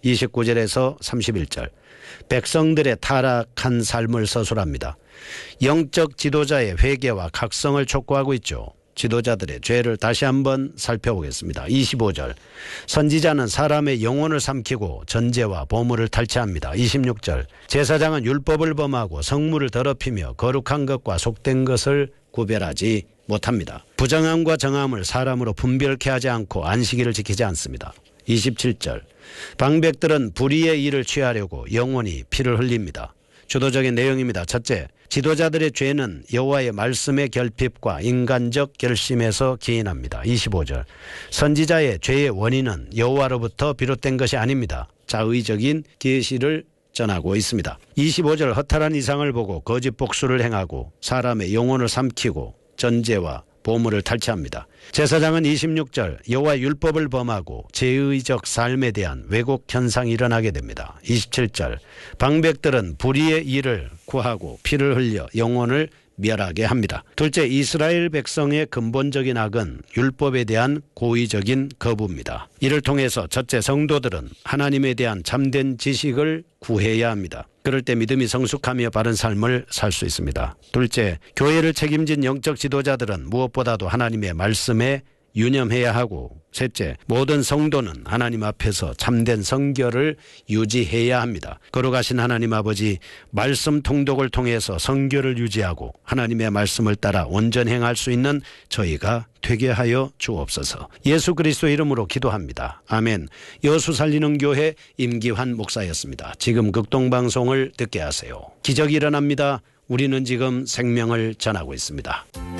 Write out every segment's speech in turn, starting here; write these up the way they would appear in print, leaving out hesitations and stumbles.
29절에서 31절. 백성들의 타락한 삶을 서술합니다. 영적 지도자의 회개와 각성을 촉구하고 있죠. 지도자들의 죄를 다시 한번 살펴보겠습니다. 25절. 선지자는 사람의 영혼을 삼키고 전제와 보물을 탈취합니다. 26절. 제사장은 율법을 범하고 성물을 더럽히며 거룩한 것과 속된 것을 구별하지 못합니다. 부정함과 정함을 사람으로 분별케 하지 않고 안식일을 지키지 않습니다. 27절. 방백들은 불의의 일을 취하려고 영원히 피를 흘립니다. 주도적인 내용입니다. 첫째, 지도자들의 죄는 여호와의 말씀의 결핍과 인간적 결심에서 기인합니다. 25절. 선지자의 죄의 원인은 여호와로부터 비롯된 것이 아닙니다. 자의적인 계시를 전하고 있습니다. 25절. 허탈한 이상을 보고 거짓 복수를 행하고 사람의 영혼을 삼키고 전제와 보물을 탈취합니다. 제사장은 26절 여호와의 율법을 범하고 제의적 삶에 대한 왜곡 현상이 일어나게 됩니다. 27절 방백들은 불의의 일을 구하고 피를 흘려 영혼을 멸하게 합니다. 둘째, 이스라엘 백성의 근본적인 악은 율법에 대한 고의적인 거부입니다. 이를 통해서 첫째, 성도들은 하나님에 대한 참된 지식을 구해야 합니다. 그럴 때 믿음이 성숙하며 바른 삶을 살 수 있습니다. 둘째, 교회를 책임진 영적 지도자들은 무엇보다도 하나님의 말씀에 유념해야 하고, 셋째, 모든 성도는 하나님 앞에서 참된 성결을 유지해야 합니다. 거룩하신 하나님 아버지, 말씀 통독을 통해서 성결을 유지하고 하나님의 말씀을 따라 온전히 행할 수 있는 저희가 되게 하여 주옵소서. 예수 그리스도 이름으로 기도합니다. 아멘. 여수 살리는 교회 임기환 목사였습니다. 지금 극동방송을 듣게 하세요. 기적이 일어납니다. 우리는 지금 생명을 전하고 있습니다.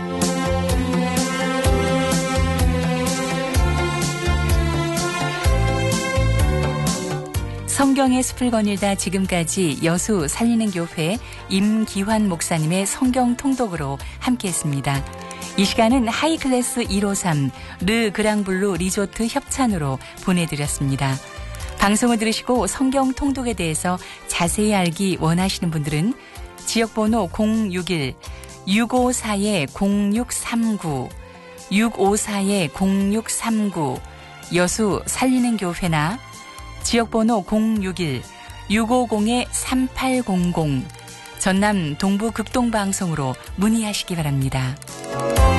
성경의 숲을 거닐다 지금까지 여수 살리는 교회 임기환 목사님의 성경 통독으로 함께했습니다. 이 시간은 하이클래스 153 르 그랑블루 리조트 협찬으로 보내드렸습니다. 방송을 들으시고 성경 통독에 대해서 자세히 알기 원하시는 분들은 지역번호 061-654-0639 654-0639 여수 살리는 교회나 지역번호 061-650-3800 전남 동부 극동방송으로 문의하시기 바랍니다.